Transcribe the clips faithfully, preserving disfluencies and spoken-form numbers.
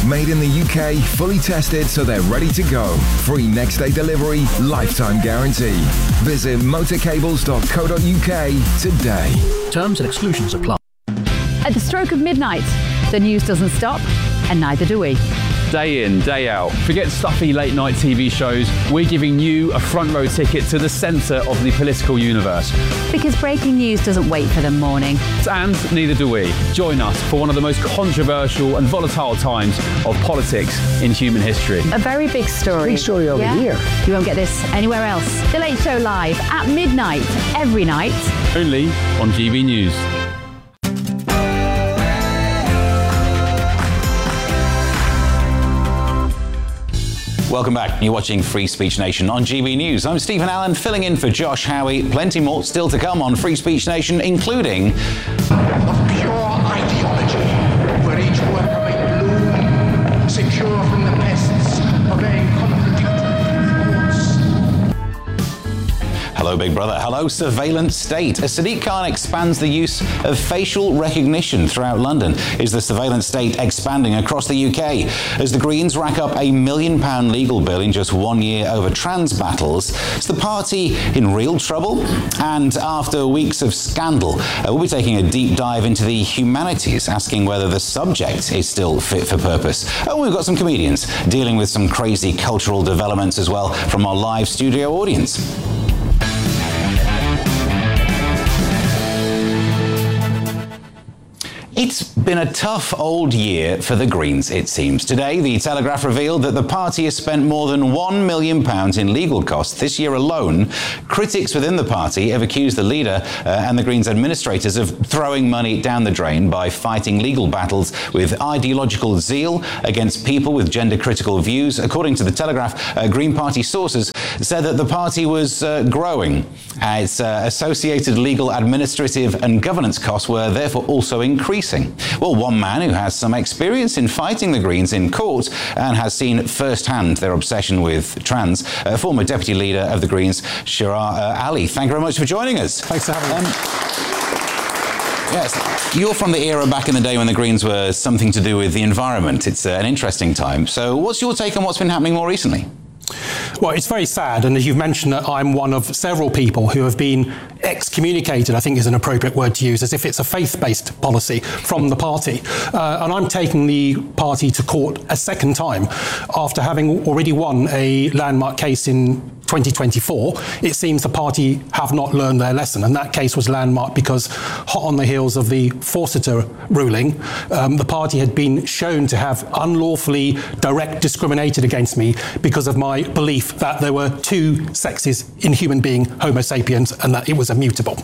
Made in the U K, fully tested so they're ready to go. Free next day delivery, lifetime guarantee. Visit motorcables dot co dot U K today. Terms and exclusions apply. At the stroke of midnight, the news doesn't stop, and neither do we. Day in, day out. Forget stuffy late night T V shows. We're giving you a front row ticket to the centre of the political universe. Because breaking news doesn't wait for the morning. And neither do we. Join us for one of the most controversial and volatile times of politics in human history. A very big story. Big story over yeah? here. You won't get this anywhere else. The Late Show live at midnight, every night. Only on G B News. Welcome back. You're watching Free Speech Nation on G B News. I'm Stephen Allen, filling in for Josh Howie. Plenty more still to come on Free Speech Nation, including of pure ideology, where each worker may bloom, secure from the pests, obeying contradictory thoughts. Hello, Big Brother. Hello, Surveillance State. As Sadiq Khan expands the use of facial recognition throughout London, is the surveillance state expanding across the U K? As the Greens rack up a million pound legal bill in just one year over trans battles, is the party in real trouble? And after weeks of scandal, uh, we'll be taking a deep dive into the humanities, asking whether the subject is still fit for purpose. Oh, we've got some comedians dealing with some crazy cultural developments as well from our live studio audience. It's been a tough old year for the Greens, it seems. Today, the Telegraph revealed that the party has spent more than one million pounds in legal costs this year alone. Critics within the party have accused the leader uh, and the Greens administrators of throwing money down the drain by fighting legal battles with ideological zeal against people with gender-critical views. According to the Telegraph, uh, Green Party sources said that the party was uh, growing. Uh, its uh, associated legal, administrative and governance costs were therefore also increasing. Well, one man who has some experience in fighting the Greens in court and has seen firsthand their obsession with trans, uh, former deputy leader of the Greens, Shirar uh, Ali. Thank you very much for joining us. Thanks for having um, me. Yes, you're from the era back in the day when the Greens were something to do with the environment. It's uh, an interesting time. So what's your take on what's been happening more recently? Well, it's very sad, and as you've mentioned, that I'm one of several people who have been excommunicated, I think is an appropriate word to use, as if it's a faith-based policy from the party. Uh, and I'm taking the party to court a second time after having already won a landmark case in twenty twenty-four. It seems the party have not learned their lesson, and that case was landmarked because, hot on the heels of the Forsyth ruling, um, the party had been shown to have unlawfully direct discriminated against me because of my belief that there were two sexes in human being, Homo sapiens, and that it was immutable.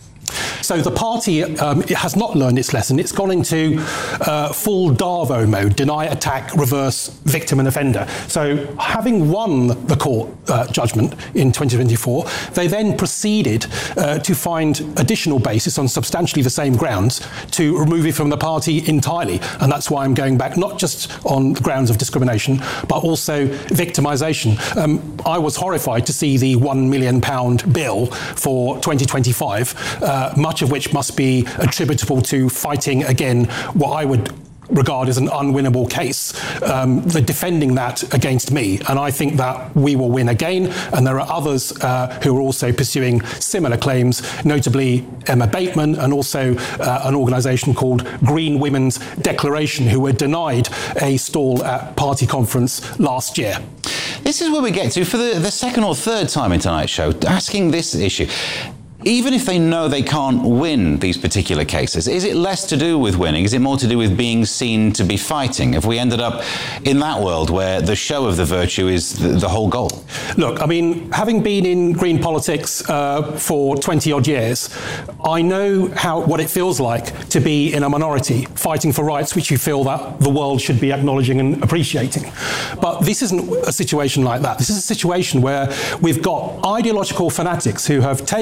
So the party um, it has not learned its lesson. It's gone into uh, full Darvo mode, deny, attack, reverse, victim and offender. So having won the court uh, judgment in twenty twenty-four, they then proceeded uh, to find additional basis on substantially the same grounds to remove it from the party entirely. And that's why I'm going back, not just on the grounds of discrimination, but also victimisation. Um, I was horrified to see the one million pound bill for twenty twenty-five, uh, much of which must be attributable to fighting, again, what I would regard as an unwinnable case, um, the defending that against me. And I think that we will win again. And there are others uh, who are also pursuing similar claims, notably Emma Bateman and also uh, an organisation called Green Women's Declaration, who were denied a stall at party conference last year. This is where we get to, for the, the second or third time in tonight's show, asking this issue. Even if they know they can't win these particular cases, is it less to do with winning? Is it more to do with being seen to be fighting? Have we ended up in that world where the show of the virtue is the, the whole goal? Look, I mean, having been in green politics uh, for twenty odd years, I know how what it feels like to be in a minority fighting for rights which you feel that the world should be acknowledging and appreciating. But this isn't a situation like that. This is a situation where we've got ideological fanatics who have taken the party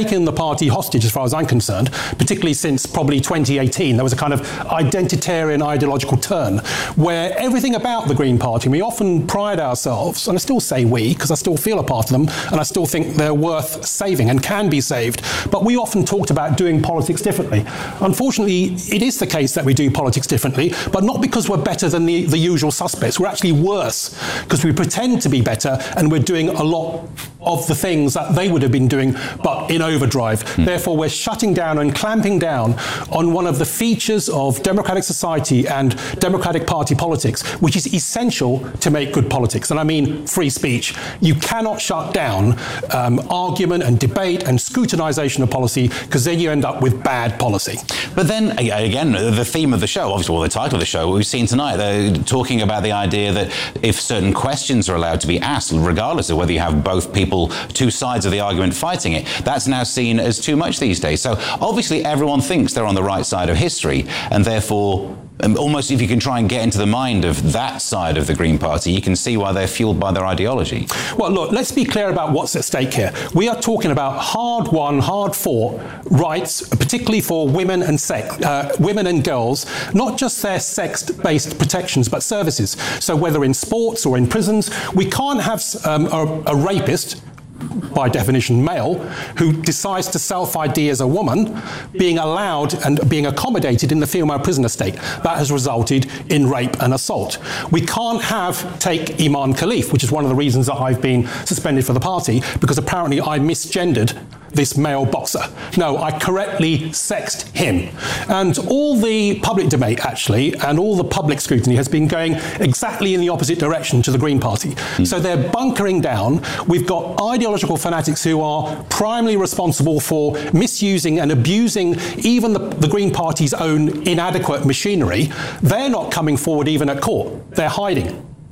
Party hostage as far as I'm concerned, particularly since probably twenty eighteen. There was a kind of identitarian ideological turn where everything about the Green Party, we often pride ourselves, and I still say we, because I still feel a part of them, and I still think they're worth saving and can be saved, but we often talked about doing politics differently. Unfortunately, it is the case that we do politics differently, but not because we're better than the, the usual suspects. We're actually worse, because we pretend to be better, and we're doing a lot of the things that they would have been doing, but in overdrive. Mm. Therefore, we're shutting down and clamping down on one of the features of democratic society and democratic party politics, which is essential to make good politics. And I mean free speech. You cannot shut down um, argument and debate and scrutinisation of policy, because then you end up with bad policy. But then, again, the theme of the show, obviously, well, the title of the show, we've seen tonight, they're talking about the idea that if certain questions are allowed to be asked, regardless of whether you have both people, two sides of the argument fighting it, that's now seen as too much these days. So obviously everyone thinks they're on the right side of history, and therefore Um, almost if you can try and get into the mind of that side of the Green Party, you can see why they're fueled by their ideology. Well, look, let's be clear about what's at stake here. We are talking about hard-won, hard-fought rights, particularly for women and sex, uh, women and girls, not just their sex-based protections, but services. So whether in sports or in prisons, we can't have um, a, a rapist, by definition male, who decides to self-I D as a woman, being allowed and being accommodated in the female prison estate. That has resulted in rape and assault. We can't have, take Iman Khalif, which is one of the reasons that I've been suspended for the party, because apparently I misgendered this male boxer. No, I correctly sexed him. And all the public debate, actually, and all the public scrutiny has been going exactly in the opposite direction to the Green Party. Mm. So they're bunkering down. We've got ideological fanatics who are primarily responsible for misusing and abusing even the, the Green Party's own inadequate machinery. They're not coming forward even at court. They're hiding.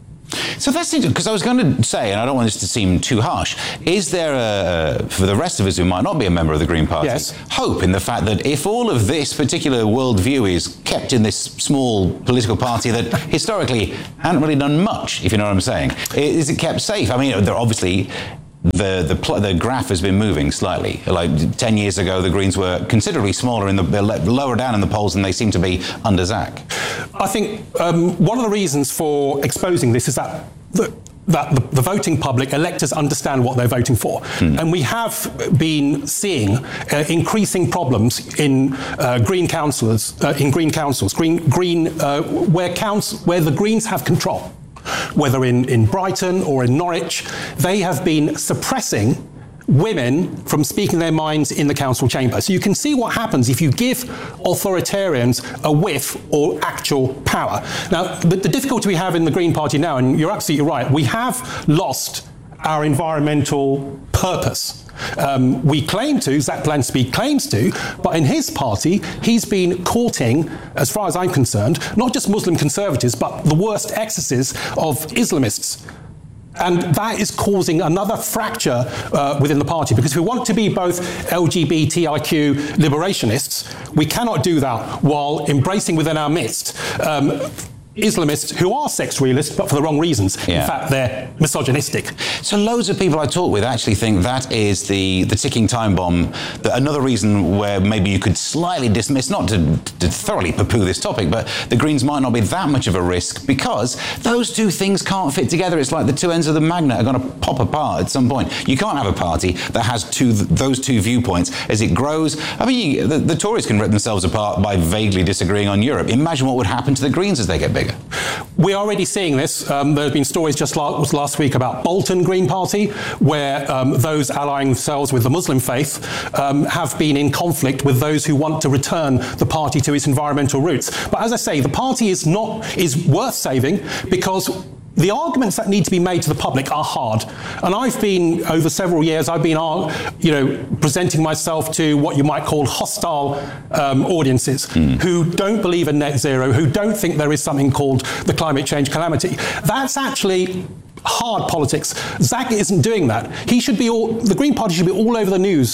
So that's interesting, because I was going to say, and I don't want this to seem too harsh, is there, a, for the rest of us who might not be a member of the Green Party, yes, hope in the fact that if all of this particular worldview is kept in this small political party that historically hadn't really done much, if you know what I'm saying, is it kept safe? I mean, they're obviously... The, the the graph has been moving slightly. Like ten years ago, the Greens were considerably smaller, in the lower down in the polls than they seem to be under Zach. I think um, one of the reasons for exposing this is that the, that the, the voting public, electors, understand what they're voting for. Hmm. And we have been seeing uh, increasing problems in uh, Green councillors, uh, in Green councils, Green, green uh, where, council, where the Greens have control. Whether in, in Brighton or in Norwich, they have been suppressing women from speaking their minds in the council chamber. So you can see what happens if you give authoritarians a whiff or actual power. Now, the, the difficulty we have in the Green Party now, and you're absolutely right, we have lost our environmental purpose. Um, we claim to, Zach Gillespie claims to, but in his party, he's been courting, as far as I'm concerned, not just Muslim conservatives, but the worst excesses of Islamists. And that is causing another fracture uh, within the party, because if we want to be both L G B T I Q liberationists, we cannot do that while embracing within our midst um, Islamists who are sex realists, but for the wrong reasons. Yeah. In fact, they're misogynistic. So loads of people I talk with actually think that is the, the ticking time bomb. That another reason where maybe you could slightly dismiss, not to, to thoroughly poo-poo this topic, but the Greens might not be that much of a risk, because those two things can't fit together. It's like the two ends of the magnet are going to pop apart at some point. You can't have a party that has two, those two viewpoints as it grows. I mean, the, the Tories can rip themselves apart by vaguely disagreeing on Europe. Imagine what would happen to the Greens as they get bigger. We're already seeing this. Um, there have been stories just last, last week about Bolton Green Party, where um, those allying themselves with the Muslim faith um, have been in conflict with those who want to return the party to its environmental roots. But as I say, the party is not is worth saving, because the arguments that need to be made to the public are hard. And I've been, over several years, I've been, you know, presenting myself to what you might call hostile um, audiences mm. who don't believe in net zero, who don't think there is something called the climate change calamity. That's actually hard politics. Zach isn't doing that. He should be all, the Green Party should be all over the news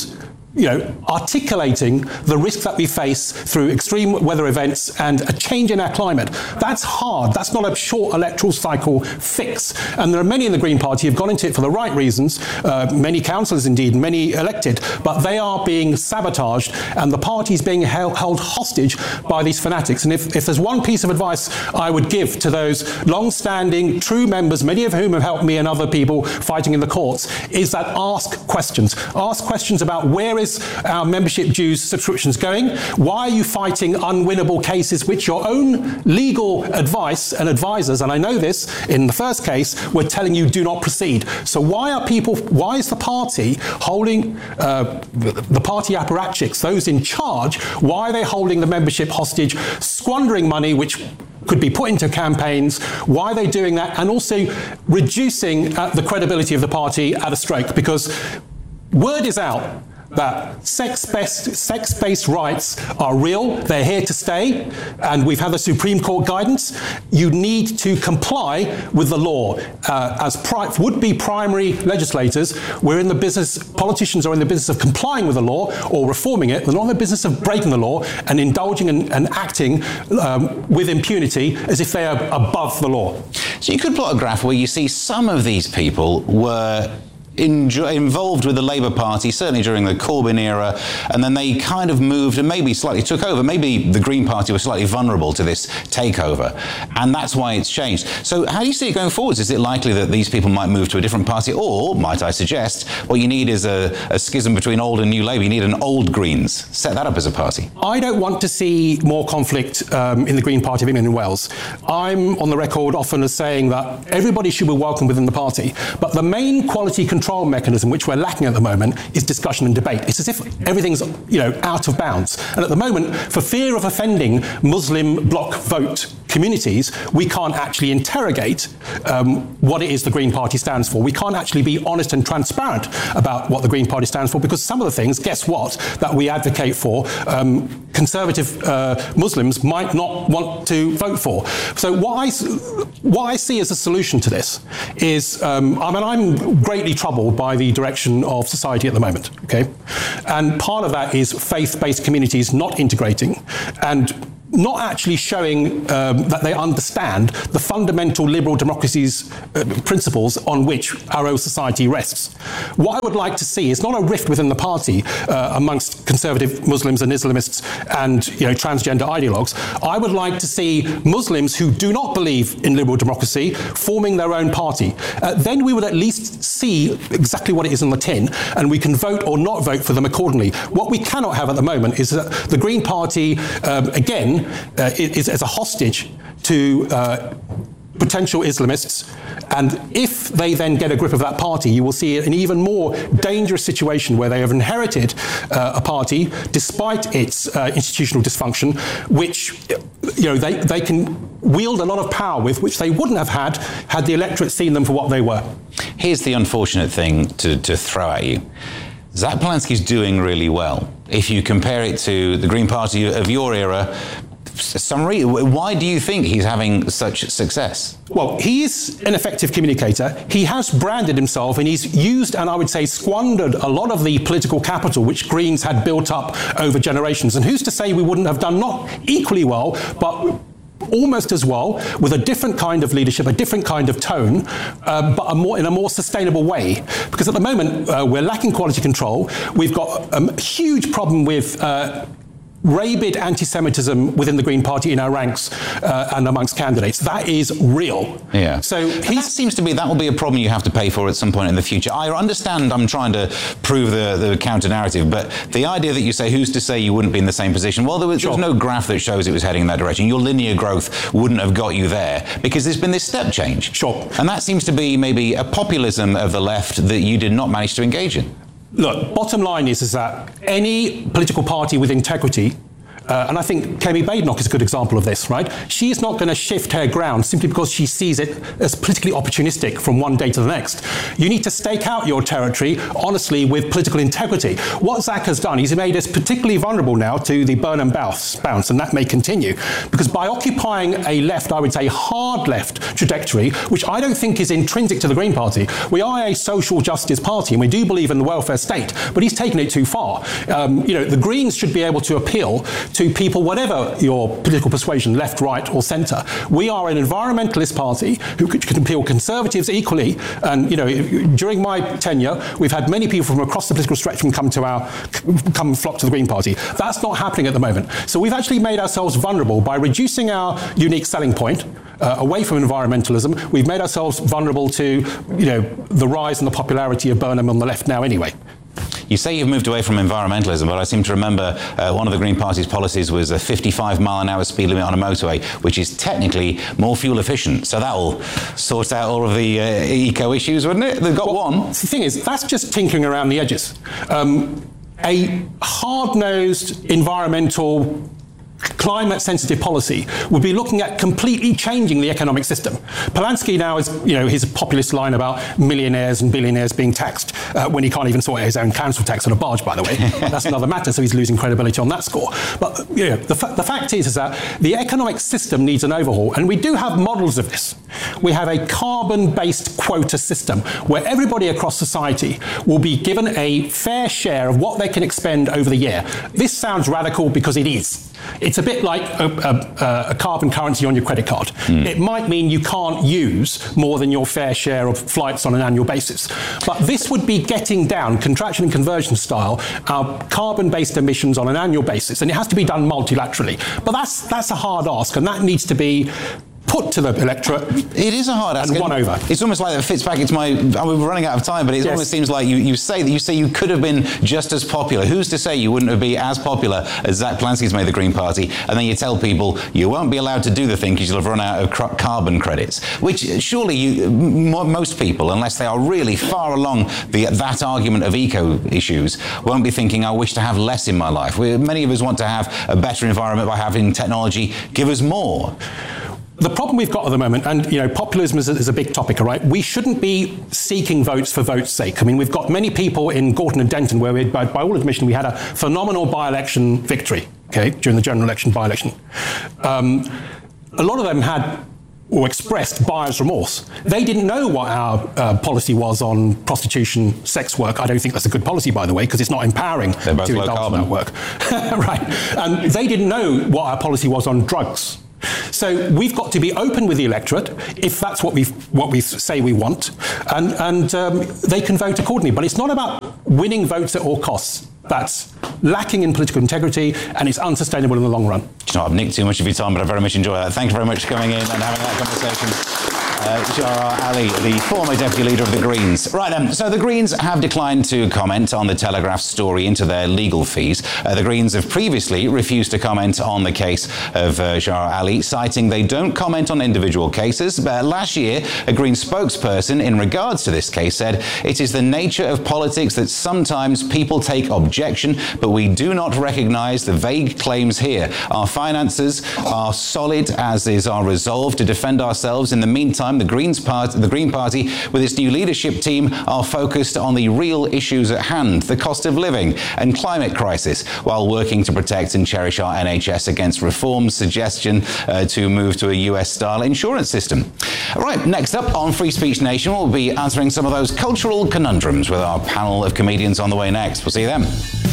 you know, articulating the risk that we face through extreme weather events and a change in our climate. That's hard. That's not a short electoral cycle fix. And there are many in the Green Party who have gone into it for the right reasons, uh, many councillors indeed, many elected, but they are being sabotaged and the party is being held, held hostage by these fanatics. And if, if there's one piece of advice I would give to those long-standing, true members, many of whom have helped me and other people fighting in the courts, is that ask questions. Ask questions about where is our membership dues subscriptions going? Why are you fighting unwinnable cases which your own legal advice and advisors, and I know this in the first case, were telling you do not proceed? So why are people, why is the party holding, uh, the party apparatchiks, those in charge, why are they holding the membership hostage, squandering money which could be put into campaigns? Why are they doing that? And also reducing uh, the credibility of the party at a stroke, because word is out that sex-based, sex-based rights are real, they're here to stay, and we've had the Supreme Court guidance. You need to comply with the law. Uh, as pri- would-be primary legislators, we're in the business, politicians are in the business of complying with the law or reforming it. They're not in the business of breaking the law and indulging and, and acting um, with impunity as if they are above the law. So you could plot a graph where you see some of these people were Enjoy, involved with the Labour Party, certainly during the Corbyn era, and then they kind of moved and maybe slightly took over. Maybe the Green Party was slightly vulnerable to this takeover, and that's why it's changed. So how do you see it going forwards? Is it likely that these people might move to a different party, or, might I suggest, what you need is a, a schism between old and new Labour? You need an old Greens. Set that up as a party. I don't want to see more conflict um, in the Green Party of England and Wales. I'm on the record often as saying that everybody should be welcome within the party, but the main quality control control mechanism which we're lacking at the moment is discussion and debate. It's as if everything's, you know, out of bounds. And at the moment, for fear of offending Muslim bloc vote communities, we can't actually interrogate um, what it is the Green Party stands for. We can't actually be honest and transparent about what the Green Party stands for, because some of the things, guess what, that we advocate for, um, conservative uh, Muslims might not want to vote for. So what I, what I see as a solution to this is, um, I mean, I'm greatly troubled by the direction of society at the moment, okay? And part of that is faith-based communities not integrating and not actually showing um, that they understand the fundamental liberal democracy's uh, principles on which our own society rests. What I would like to see is not a rift within the party uh, amongst conservative Muslims and Islamists and, you know, transgender ideologues. I would like to see Muslims who do not believe in liberal democracy forming their own party. Uh, then we would at least see exactly what it is in the tin, and we can vote or not vote for them accordingly. What we cannot have at the moment is that the Green Party, um, again, Uh, is as a hostage to uh, potential Islamists, and if they then get a grip of that party, you will see an even more dangerous situation where they have inherited uh, a party, despite its uh, institutional dysfunction, which, you know, they, they can wield a lot of power with, which they wouldn't have had had the electorate seen them for what they were. Here's the unfortunate thing to, to throw at you. Zach Polanski's doing really well. If you compare it to the Green Party of your era, summary, why do you think he's having such success? Well, he is an effective communicator. He has branded himself, and he's used, and I would say squandered, a lot of the political capital which Greens had built up over generations. And who's to say we wouldn't have done not equally well, but almost as well, with a different kind of leadership, a different kind of tone, uh, but a more, in a more sustainable way. Because at the moment, uh, we're lacking quality control. We've got a huge problem with uh, rabid anti-Semitism within the Green Party in our ranks uh, and amongst candidates. That is real. Yeah. So he seems to be, that will be a problem you have to pay for at some point in the future. I understand I'm trying to prove the, the counter-narrative, but the idea that you say, who's to say you wouldn't be in the same position? Well, there was, sure. there was no graph that shows it was heading in that direction. Your linear growth wouldn't have got you there because there's been this step change. Sure. And that seems to be maybe a populism of the left that you did not manage to engage in. Look, bottom line is, is that any political party with integrity Uh, and I think Kemi Badenoch is a good example of this, right? She's not going to shift her ground simply because she sees it as politically opportunistic from one day to the next. You need to stake out your territory, honestly, with political integrity. What Zach has done, he's made us particularly vulnerable now to the Burnham bounce, bounce, and that may continue. Because by occupying a left, I would say hard left trajectory, which I don't think is intrinsic to the Green Party. We are a social justice party, and we do believe in the welfare state, but he's taken it too far. Um, you know, the Greens should be able to appeal to people, whatever your political persuasion, left, right, or centre. We are an environmentalist party who can appeal Conservatives equally. And, you know, during my tenure, we've had many people from across the political spectrum come to our, come flock to the Green Party. That's not happening at the moment. So we've actually made ourselves vulnerable by reducing our unique selling point uh, away from environmentalism. We've made ourselves vulnerable to, you know, the rise and the popularity of Burnham on the left now anyway. You say you've moved away from environmentalism, but I seem to remember uh, one of the Green Party's policies was a fifty-five mile an hour speed limit on a motorway, which is technically more fuel efficient. So that will sort out all of the uh, eco issues, wouldn't it? They've got well, one. The thing is, that's just tinkering around the edges. Um, a hard-nosed environmental climate-sensitive policy would be looking at completely changing the economic system. Polanski now is, you know, his populist line about millionaires and billionaires being taxed uh, when he can't even sort out his own council tax on a barge, by the way. That's another matter, so he's losing credibility on that score. But, you know, the, fa- the fact is, is that the economic system needs an overhaul, and we do have models of this. We have a carbon-based quota system where everybody across society will be given a fair share of what they can expend over the year. This sounds radical because it is. It's a bit like a, a, a carbon currency on your credit card. Mm. It might mean you can't use more than your fair share of flights on an annual basis. But this would be getting down, contraction and conversion style, our carbon-based emissions on an annual basis. And it has to be done multilaterally. But that's, that's a hard ask, and that needs to be put to the electorate. It is a hard ask. And won over. It's almost like it fits back into my... I mean, we're running out of time, but it yes. almost seems like you, you say that you say you could have been just as popular. Who's to say you wouldn't have been as popular as Zach Polanski's made the Green Party, and then you tell people you won't be allowed to do the thing because you'll have run out of cr- carbon credits, which surely you, m- most people, unless they are really far along the, that argument of eco issues, won't be thinking, I wish to have less in my life. We, many of us want to have a better environment by having technology give us more. The problem we've got at the moment, and you know, populism is a, is a big topic, all right? We shouldn't be seeking votes for votes' sake. I mean, we've got many people in Gorton and Denton where, we, by, by all admission, we had a phenomenal by-election victory, okay, during the general election by-election. Um, a lot of them had or expressed buyer's remorse. They didn't know what our uh, policy was on prostitution, sex work. I don't think that's a good policy, by the way, because it's not empowering to indulge in that work. Right. And they didn't know what our policy was on drugs. So we've got to be open with the electorate, if that's what we what we say we want, and, and um, they can vote accordingly. But it's not about winning votes at all costs. That's lacking in political integrity, and it's unsustainable in the long run. Do you know, I've nicked too much of your time, but I very much enjoy that. Thank you very much for coming in and having that conversation. Uh, Jahrar Ali, the former deputy leader of the Greens. Right, um, so the Greens have declined to comment on the Telegraph's story into their legal fees. Uh, the Greens have previously refused to comment on the case of uh, Jahrar Ali, citing they don't comment on individual cases. But last year, a Green spokesperson in regards to this case said, it is the nature of politics that sometimes people take objection, but we do not recognise the vague claims here. Our finances are solid, as is our resolve to defend ourselves. In the meantime, the Greens part, the Green Party, with its new leadership team, are focused on the real issues at hand, the cost of living and climate crisis, while working to protect and cherish our N H S against reform's suggestion uh, to move to a U S-style insurance system. Right, next up on Free Speech Nation, we'll be answering some of those cultural conundrums with our panel of comedians on the way next. We'll see you then.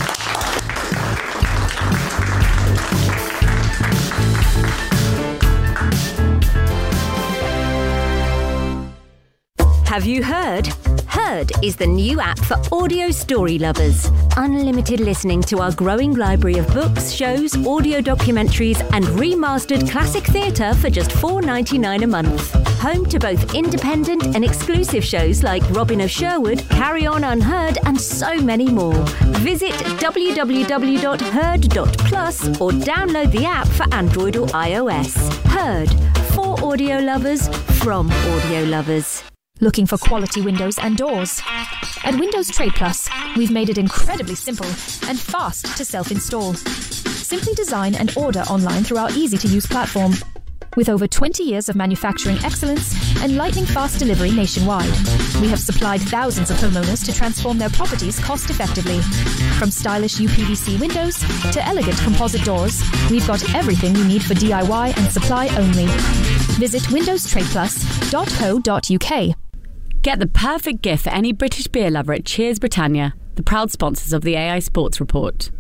Have you heard? Heard is the new app for audio story lovers. Unlimited listening to our growing library of books, shows, audio documentaries, and remastered classic theatre for just four dollars ninety-nine a month. Home to both independent and exclusive shows like Robin of Sherwood, Carry On Unheard, and so many more. Visit w w w dot heard dot plus or download the app for Android or iOS. Heard, for audio lovers, from audio lovers. Looking for quality windows and doors? At Windows Trade Plus, we've made it incredibly simple and fast to self-install. simply design and order online through our easy-to-use platform. With over twenty years of manufacturing excellence and lightning-fast delivery nationwide, we have supplied thousands of homeowners to transform their properties cost-effectively. From stylish U P V C windows to elegant composite doors, we've got everything you need for D I Y and supply only. Visit windows trade plus dot co dot U K. Get the perfect gift for any British beer lover at Cheers Britannia, the proud sponsors of the A I Sports Report.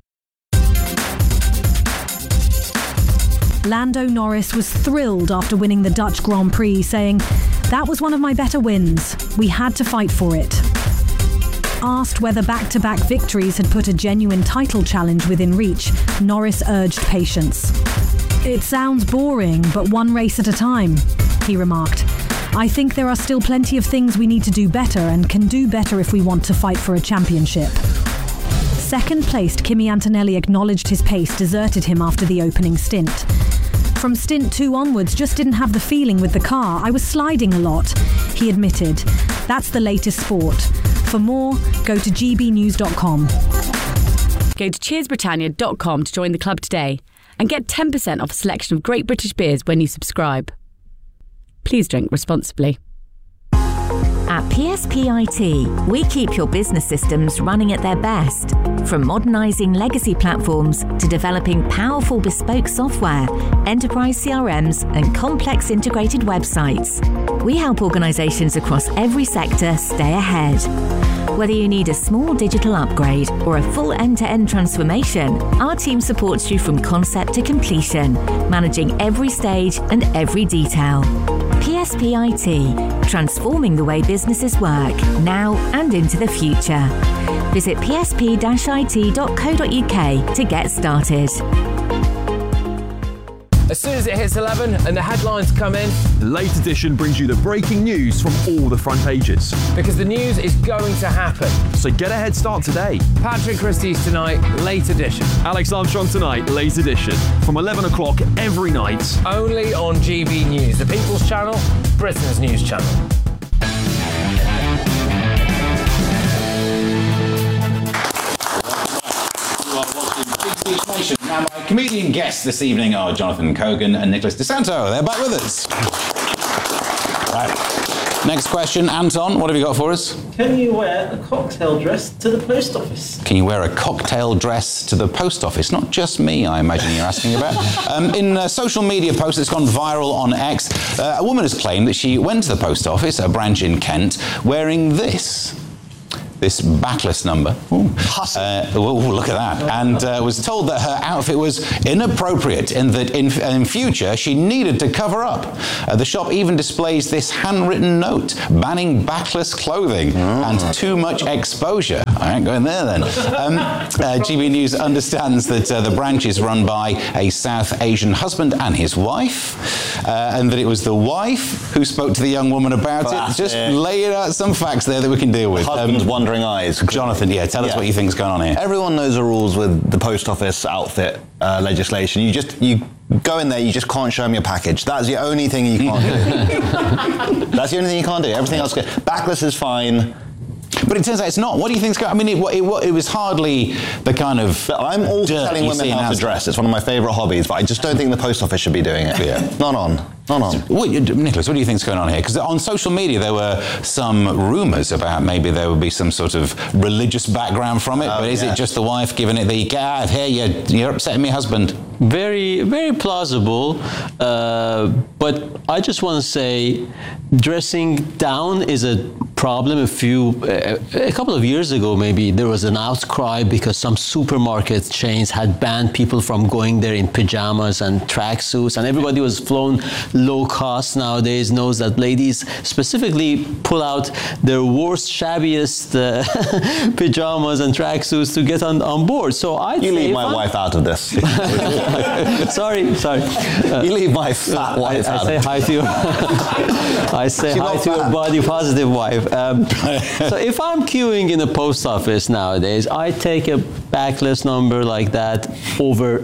Lando Norris was thrilled after winning the Dutch Grand Prix, saying, "That was one of my better wins. We had to fight for it." Asked whether back-to-back victories had put a genuine title challenge within reach, Norris urged patience. "It sounds boring, but one race at a time," he remarked. "I think there are still plenty of things we need to do better and can do better if we want to fight for a championship." Second-placed Kimi Antonelli acknowledged his pace deserted him after the opening stint. "From stint two onwards, just didn't have the feeling with the car. I was sliding a lot," he admitted. That's the latest sport. For more, go to g b news dot com. Go to cheers britannia dot com to join the club today and get ten percent off a selection of great British beers when you subscribe. Please drink responsibly. At P S P I T, we keep your business systems running at their best. From modernising legacy platforms to developing powerful bespoke software, enterprise C R Ms and complex integrated websites, we help organisations across every sector stay ahead. Whether you need a small digital upgrade or a full end-to-end transformation, our team supports you from concept to completion, managing every stage and every detail. P S P I T, transforming the way businesses work, now and into the future. Visit p s p dash i t dot co dot u k to get started. As soon as it hits eleven and the headlines come in, the Late Edition brings you the breaking news from all the front pages. Because the news is going to happen. So get a head start today. Patrick Christie's tonight, Late Edition. Alex Armstrong tonight, Late Edition. From eleven o'clock every night. Only on G B News, the People's Channel, Britain's news channel. Now, my comedian guests this evening are Jonathan Cogan and Nicholas DeSanto. They're back with us. Right. Next question, Anton, what have you got for us? Can you wear a cocktail dress to the post office? Can you wear a cocktail dress to the post office? Not just me, I imagine you're asking about. Um, in a social media post that's gone viral on X, uh, a woman has claimed that she went to the post office, a branch in Kent, wearing this. This backless number. Ooh. Uh, ooh, look at that. And uh, was told that her outfit was inappropriate and that in, in future she needed to cover up. Uh, the shop even displays this handwritten note banning backless clothing oh. and too much exposure. I ain't going there then. Um, uh, G B News understands that uh, the branch is run by a South Asian husband and his wife, uh, and that it was the wife who spoke to the young woman about Classic. it. Just laying out some facts there that we can deal with. Husband's um, wondering eyes. Jonathan, yeah, tell us yeah. what you think's going on here. Everyone knows the rules with the post office outfit uh, legislation. You just you go in there, you just can't show them your package. That's the only thing you can't do. That's the only thing you can't do. Everything else, backless is fine. But it turns out it's not. What do you think's going on? I mean, it, it, it was hardly the kind of. But I'm all telling women how to dress. It's one of my favourite hobbies, but I just don't think the post office should be doing it. Yeah. Not on. Not on. What, Nicholas, what do you think's going on here? Because on social media there were some rumours about maybe there would be some sort of religious background from it. Oh, but is yeah. it just the wife giving it the get out of here? You're, you're upsetting my husband. Very, very plausible. Uh, but I just want to say, dressing down is a problem. A few, uh, a couple of years ago, maybe there was an outcry because some supermarket chains had banned people from going there in pajamas and tracksuits, and everybody was flown low cost nowadays knows that ladies specifically pull out their worst, shabbiest uh, pajamas and tracksuits to get on, on board. So I you leave my I'm... wife out of this. sorry, sorry. Uh, you leave my fat wife I, out. I say hi to you. I say She's hi to fat. your body positive wife. Um, so if I'm queuing in a post office nowadays, I take a backless number like that over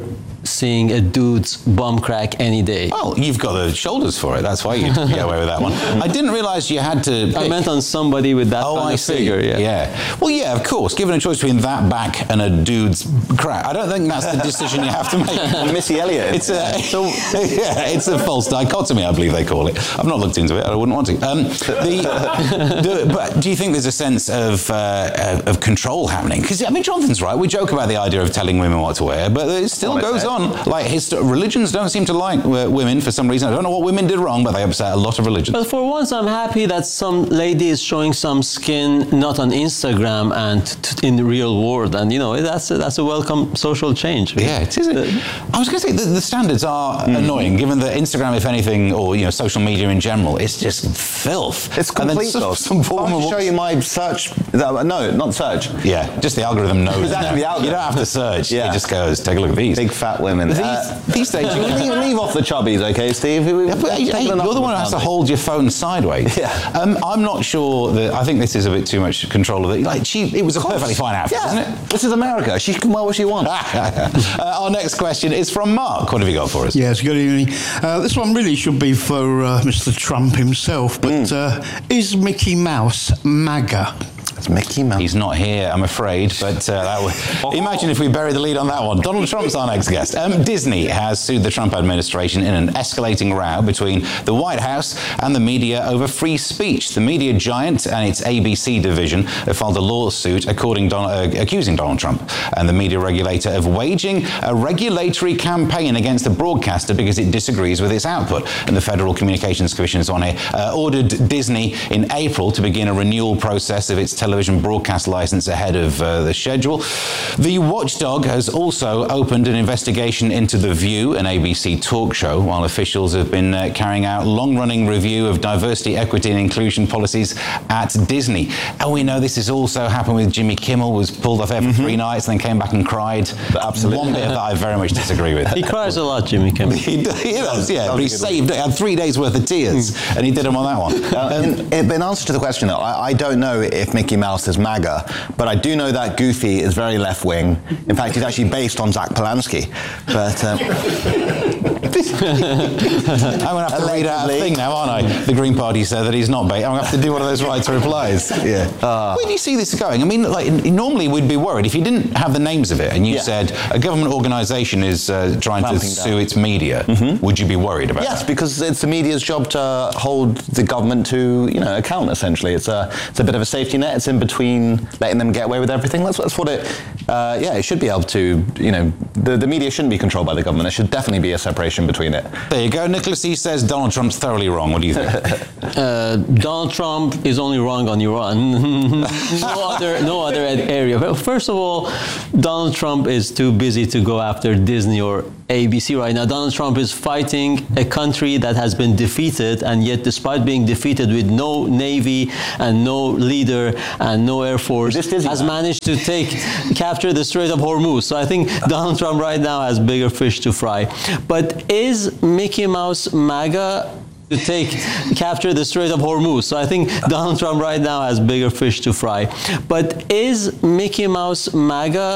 seeing a dude's bum crack any day. Well, you've got the shoulders for it. That's why you get away with that one. I didn't realise you had to pick. I meant on somebody with that oh, kind I of see. figure. Yeah. yeah. Well, yeah, of course. Given a choice between that back and a dude's crack, I don't think that's the decision you have to make. Missy Elliott. It's a, so, yeah, it's a false dichotomy, I believe they call it. I've not looked into it. I wouldn't want to. Um, the, the, but do you think there's a sense of uh, of control happening? Because I mean, Jonathan's right. We joke about the idea of telling women what to wear, but it still goes on. Like hist- religions don't seem to like uh, women for some reason. I don't know what women did wrong, but they upset a lot of religions. But for once, I'm happy that some lady is showing some skin, not on Instagram and t- in the real world, and you know that's a, that's a welcome social change. Yeah, it is. Uh, I was going to say the, the standards are mm. annoying, given that Instagram, if anything, or you know, social media in general, it's just filth. It's complete filth. Some, some I want to show you my search. No, not search. Yeah, just the algorithm knows. Exactly the algorithm. You don't have to search. Yeah. It just goes, take a look at these. Big fat women. These, uh, these days, you leave, leave off the chubbies, okay, Steve? We, yeah, but, hey, hey, you're the one who has to hold your phone sideways. Yeah. Um, I'm not sure that. I think this is a bit too much control of it. Like, she, it was a perfectly fine outfit, yeah. wasn't it? This is America. She can wear what she wants. uh, our next question is from Mark. What have you got for us? Yes, good evening. Uh, this one really should be for uh, Mister Trump himself, but mm. uh, is Mickey Mouse MAGA? It's Mickey Mouse. He's not here, I'm afraid, but uh, that would, oh. imagine if we bury the lead on that one. Donald Trump's our next guest. Um, Disney has sued the Trump administration in an escalating row between the White House and the media over free speech. The media giant and its A B C division have filed a lawsuit according Don- uh, accusing Donald Trump and the media regulator of waging a regulatory campaign against the broadcaster because it disagrees with its output. And the Federal Communications Commission is on it, uh, ordered Disney in April to begin a renewal process of its television broadcast license ahead of uh, the schedule. The watchdog has also opened an investigation into The View, an A B C talk show, while officials have been uh, carrying out long-running review of diversity, equity and inclusion policies at Disney. And we know this has also happened with Jimmy Kimmel, was pulled off there for mm-hmm. three nights and then came back and cried. But absolutely. One bit of that I very much disagree with. He cries a lot, Jimmy Kimmel. he, does, he does, yeah. But he saved it, had three days worth of tears mm. and he did them on that one. Uh, um, in, in answer to the question, though, I, I don't know if Mickey Mouse is MAGA, but I do know that Goofy is very left-wing. In fact, he's actually based on Zach Polanski. But um, I'm going to have to read out a thing now, aren't I? The Green Party said that he's not based. I'm going to have to do one of those right to replies. Yeah. Uh, Where do you see this going? I mean, like normally we'd be worried if you didn't have the names of it and you yeah. said a government organisation is uh, trying Ramping to sue down. its media. Mm-hmm. Would you be worried about yes, that? Yes, because it's the media's job to hold the government to, you know, account. Essentially, it's a it's a bit of a safety net. It's in between letting them get away with everything. That's, that's what it. Uh, yeah, it should be able to. You know, the the media shouldn't be controlled by the government. There should definitely be a separation between it. There you go. Nicholas E says Donald Trump's thoroughly wrong. What do you think? uh, Donald Trump is only wrong on Iran. no other no other area. Well, first of all, Donald Trump is too busy to go after Disney or A B C right now. Donald Trump is fighting a country that has been defeated, and yet despite being defeated with no navy and no leader and no air force, has managed to take capture the Strait of Hormuz. So I think Donald Trump right now has bigger fish to fry. But is Mickey Mouse MAGA? To take capture the Strait of Hormuz. So I think Donald Trump right now has bigger fish to fry. But is Mickey Mouse MAGA